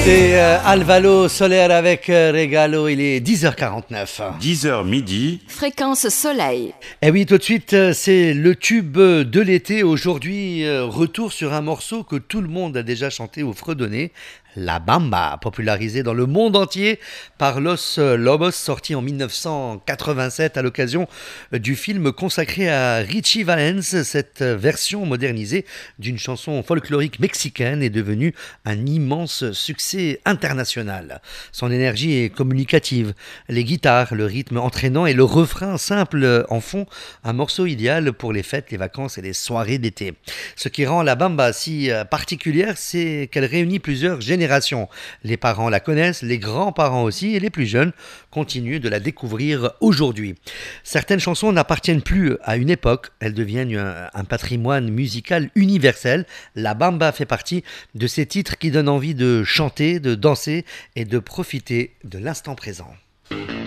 Et Alvalo Soler avec Regalo, il est 10h49. 10h midi. Fréquence Soleil. Et oui, tout de suite, c'est le tube de l'été. Aujourd'hui, retour sur un morceau que tout le monde a déjà chanté ou fredonné. La Bamba, popularisée dans le monde entier par Los Lobos, sorti en 1987 à l'occasion du film consacré à Richie Valens. Cette version modernisée d'une chanson folklorique mexicaine est devenue un immense succès international. Son énergie est communicative, les guitares, le rythme entraînant et le refrain simple en font un morceau idéal pour les fêtes, les vacances et les soirées d'été. Ce qui rend la Bamba si particulière, c'est qu'elle réunit plusieurs générations. Les parents la connaissent, les grands-parents aussi, et les plus jeunes continuent de la découvrir aujourd'hui. Certaines chansons n'appartiennent plus à une époque, elles deviennent un patrimoine musical universel. La Bamba fait partie de ces titres qui donnent envie de chanter, de danser et de profiter de l'instant présent.